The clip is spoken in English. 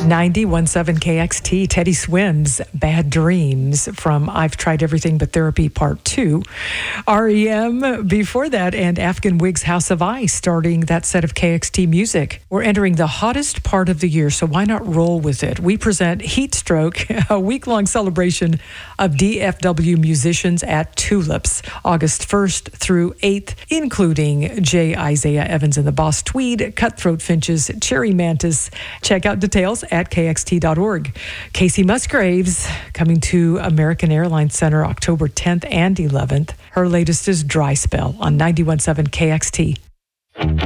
91.7 KXT, Teddy Swims, Bad Dreams from I've Tried Everything But Therapy Part 2. REM before that, and Afghan Wigs House of Ice starting that set of KXT music. We're entering the hottest part of the year, so why not roll with it? We present Heat Stroke, a week-long celebration of DFW musicians at Tulips, August 1st through 8th, including J. Isaiah Evans and the Boss Tweed, Cutthroat Finches, Cherry Mantis. Check out details at kxt.org. Casey Musgraves coming to American Airlines Center October 10th and 11th. Her latest is Dry Spell on 91.7 KXT.